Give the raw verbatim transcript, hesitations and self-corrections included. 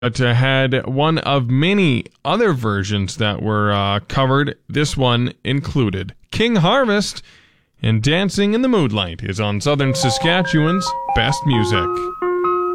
but uh, had one of many other versions that were uh, covered. This one included. King Harvest and Dancing in the Moonlight is on Southern Saskatchewan's Best Music.